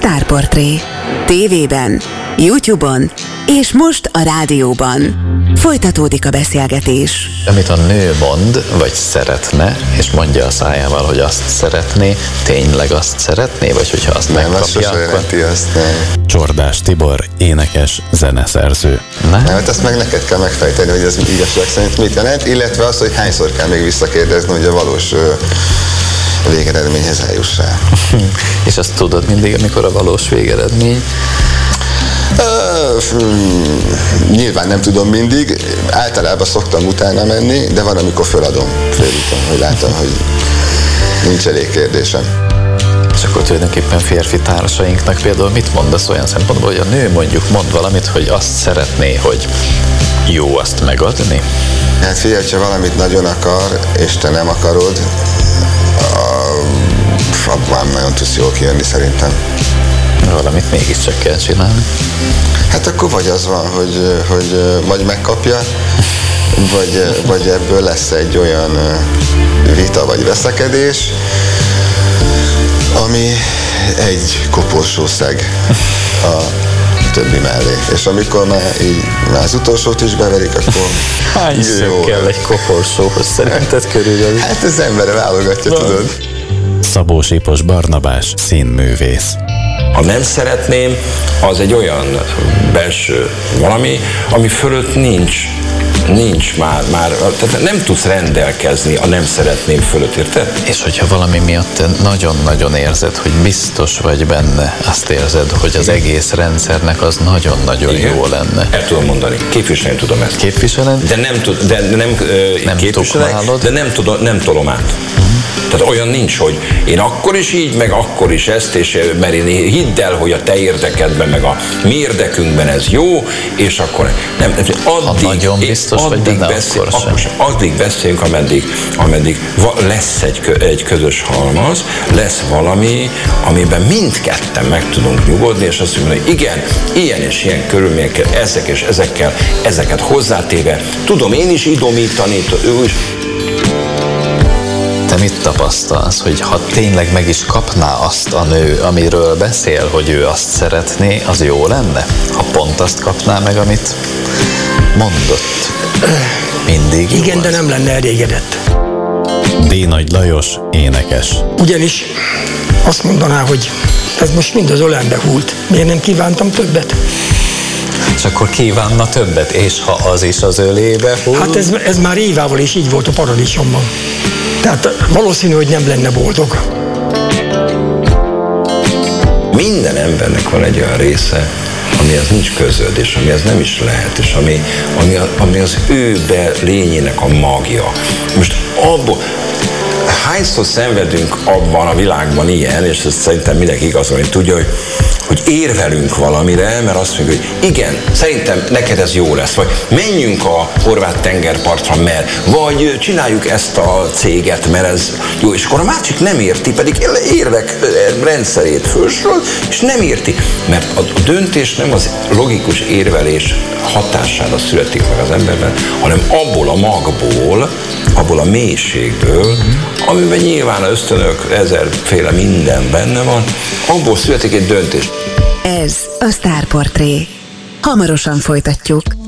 Sztárportré. TV-ben, YouTube-on és most a rádióban. Folytatódik a beszélgetés. Amit a nő mond, vagy szeretne, és mondja a szájával, hogy azt szeretné, tényleg azt szeretné, vagy hogyha azt megkapja, akkor... Nem. Csordás Tibor, énekes, zeneszerző. Nem, hát ezt meg neked kell megfejteni, hogy ez igazság szerint mit jelent, illetve az, hogy hányszor kell még visszakérdezni, hogy a valós végeredményhez eljussál. És azt tudod mindig, amikor a valós végeredmény? Nyilván nem tudom mindig, általában szoktam utána menni, de van, amikor föladom félúton, hogy látom, hogy nincs elég kérdésem. És akkor tulajdonképpen férfi társainknak például mit mondasz olyan szempontból, hogy a nő mondjuk mond valamit, hogy azt szeretné, hogy jó azt megadni? Hát figyelj, ha valamit nagyon akar, és te nem akarod, abban nagyon tudsz jól kijönni szerintem. Valamit mégiscsak kell csinálni. Hát akkor vagy az van, hogy vagy megkapja, vagy ebből lesz egy olyan vita vagy veszekedés, ami egy koporsószeg a többi mellé. És amikor már az utolsót is beverik, akkor... Hány szög kell egy koporsóhoz szerinted körülbelül? Hát az ember válogatja, tudod. Szabó Sipos Barnabás, színművész. Ha nem szeretném, az egy olyan belső valami, ami fölött nincs már, tehát nem tudsz rendelkezni a nem szeretném fölött, érted? És hogyha valami miatt te nagyon-nagyon érzed, hogy biztos vagy benne, azt érzed, hogy az egész rendszernek az nagyon-nagyon jó lenne. El tudom mondani, képviselni tudom ezt. Képviseled? De nem képviselek, de nem tolom át. Tehát olyan nincs, hogy én akkor is így, meg akkor is ezt, és mert én hidd el, hogy a te érdekedben, meg a mi érdekünkben ez jó, és akkor nem. Nagyon biztos vagy benne, akkor sem. Addig beszélünk, ameddig lesz egy közös halmaz, lesz valami, amiben mindketten meg tudunk nyugodni, és azt mondjuk, hogy igen, ilyen és ilyen körülményekkel, ezek és ezekkel, ezeket hozzátéve, tudom én is idomítani, ő is. Te mit tapasztalsz, hogy ha tényleg meg is kapná azt a nő, amiről beszél, hogy ő azt szeretné, az jó lenne? Ha pont azt kapná meg, amit mondott. Mindig igen, jó de nem lenne elégedett. D. Nagy Lajos, énekes. Ugyanis azt mondaná, hogy ez most mind az ölembe hult. Miért nem kívántam többet? És akkor kívánna többet, és ha az is az ölébe hull? Hát ez már Évával is így volt a paradicsomban. Tehát valószínű, hogy nem lenne boldog. Minden embernek van egy olyan része, amihez nincs közöd, és amihez nem is lehet, és ami az ő lényének a magja. Most abból, hányszor szenvedünk abban a világban ilyen, és ezt szerintem mindenki igazolni tudja, hogy érvelünk valamire, mert azt mondjuk, hogy igen, szerintem neked ez jó lesz, vagy menjünk a horvát tengerpartra, mert, vagy csináljuk ezt a céget, mert ez jó, és akkor a másik nem érti, pedig érvek rendszerét fölsorol, és nem érti, mert a döntés nem az logikus érvelés hatására születik meg az emberben, hanem abból a magból, abból a mélységből, amiben nyilván az ösztönök, ezerféle minden benne van, abból születik egy döntés. Ez a Sztárportré. Hamarosan folytatjuk.